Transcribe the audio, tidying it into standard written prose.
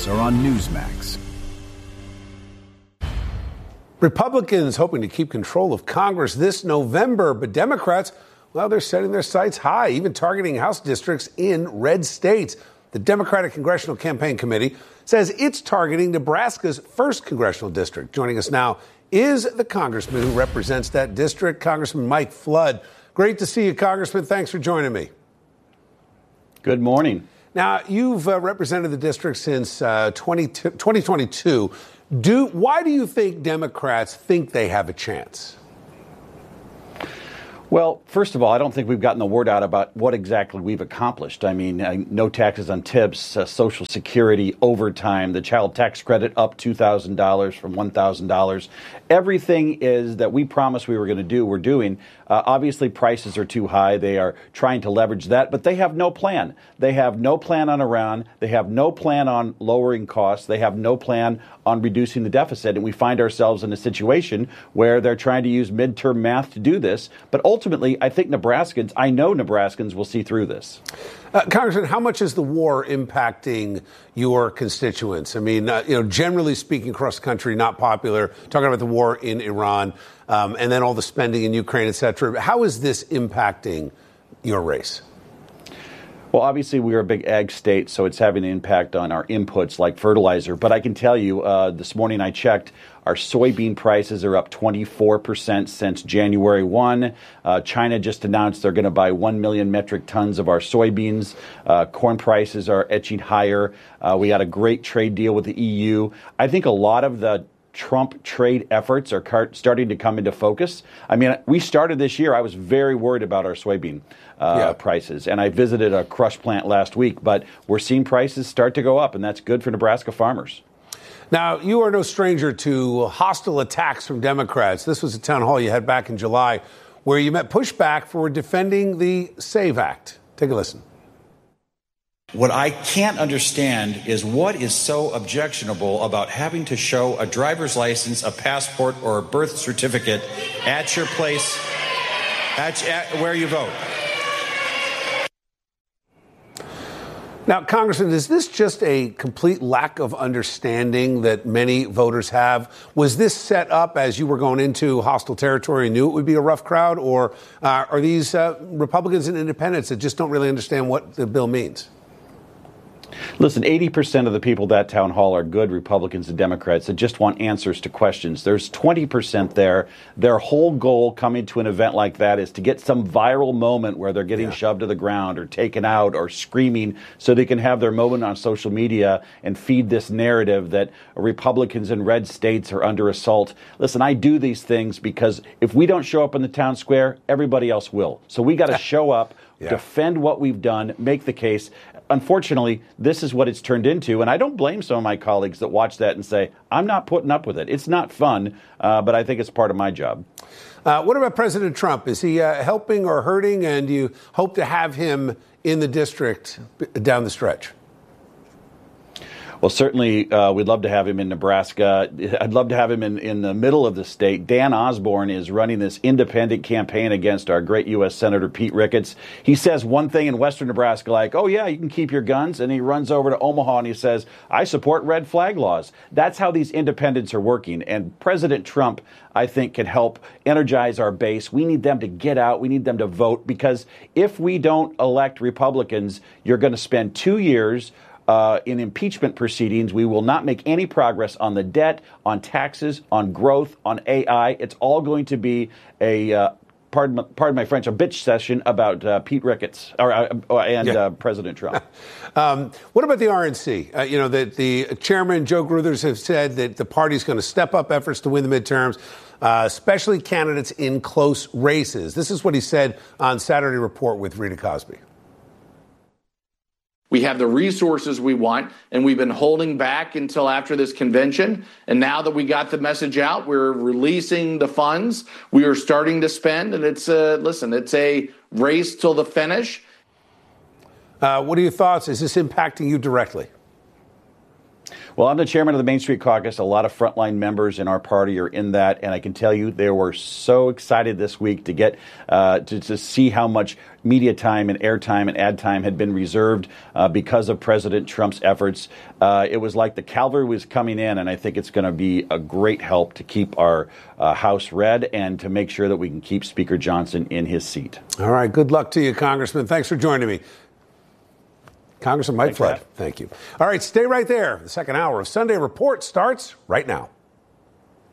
details are on Newsmax. Republicans hoping to keep control of Congress this November, but Democrats, well, they're setting their sights high, even targeting House districts in red states. The Democratic Congressional Campaign Committee says it's targeting Nebraska's 1st congressional district. Joining us now is the congressman who represents that district, Congressman Mike Flood. Great to see you, Congressman. Thanks for joining me. Good morning. Now, you've represented the district since 2022. Why do you think Democrats think they have a chance? Well, first of all, I don't think we've gotten the word out about what exactly we've accomplished. I mean, no taxes on tips, Social Security, overtime, the child tax credit up $2,000 from $1,000. Everything is that we promised we were going to do, we're doing. Obviously, prices are too high. They are trying to leverage that, but they have no plan. They have no plan on Iran. They have no plan on lowering costs. They have no plan on reducing the deficit. And we find ourselves in a situation where they're trying to use midterm math to do this. But ultimately, I know Nebraskans will see through this. Congressman, how much is the war impacting your constituents? I mean, generally speaking, across the country, not popular. Talking about the war in Iran and then all the spending in Ukraine, et cetera. How is this impacting your race? Well, obviously, we are a big ag state, so it's having an impact on our inputs like fertilizer. But I can tell you, this morning I checked, our soybean prices are up 24% since January 1. China just announced they're going to buy 1 million metric tons of our soybeans. Corn prices are edging higher. We got a great trade deal with the EU. I think a lot of the Trump trade efforts are starting to come into focus. I mean, we started this year, I was very worried about our soybean prices, and I visited a crush plant last week, but we're seeing prices start to go up, and that's good for Nebraska farmers. Now, you are no stranger to hostile attacks from Democrats. This was a town hall you had back in July where you met pushback for defending the SAVE Act. Take a listen. What I can't understand is what is so objectionable about having to show a driver's license, a passport, or a birth certificate at your place, at where you vote. Now, Congressman, is this just a complete lack of understanding that many voters have? Was this set up as you were going into hostile territory and knew it would be a rough crowd? Or are these Republicans and independents that just don't really understand what the bill means? Listen, 80% of the people at that town hall are good Republicans and Democrats that just want answers to questions. There's 20% there. Their whole goal coming to an event like that is to get some viral moment where they're getting shoved to the ground or taken out or screaming so they can have their moment on social media and feed this narrative that Republicans in red states are under assault. Listen, I do these things because if we don't show up in the town square, everybody else will. So we got to show up, defend what we've done, make the case. Unfortunately, this is what it's turned into, and I don't blame some of my colleagues that watch that and say, I'm not putting up with it. It's not fun, but I think it's part of my job. What about President Trump? Is he helping or hurting, and do you hope to have him in the district down the stretch? Well, certainly, we'd love to have him in Nebraska. I'd love to have him in the middle of the state. Dan Osborne is running this independent campaign against our great U.S. Senator Pete Ricketts. He says one thing in western Nebraska, like, oh, yeah, you can keep your guns. And he runs over to Omaha and he says, I support red flag laws. That's how these independents are working. And President Trump, I think, can help energize our base. We need them to get out. We need them to vote, because if we don't elect Republicans, you're going to spend 2 years in impeachment proceedings. We will not make any progress on the debt, on taxes, on growth, on AI. It's all going to be a, pardon my French, a bitch session about Pete Ricketts and President Trump. What about the RNC? The chairman, Joe Gruthers, have said that the party's going to step up efforts to win the midterms, especially candidates in close races. This is what he said on Saturday Report with Rita Cosby. We have the resources we want, and we've been holding back until after this convention. And now that we got the message out, we're releasing the funds. We are starting to spend, and it's a race till the finish. What are your thoughts? Is this impacting you directly? Well, I'm the chairman of the Main Street Caucus. A lot of frontline members in our party are in that, and I can tell you they were so excited this week to get to see how much media time and airtime and ad time had been reserved because of President Trump's efforts. It was like the cavalry was coming in, and I think it's going to be a great help to keep our House red and to make sure that we can keep Speaker Johnson in his seat. All right. Good luck to you, Congressman. Thanks for joining me. Congressman Mike Flood, thank you. All right, stay right there. The second hour of Sunday Report starts right now.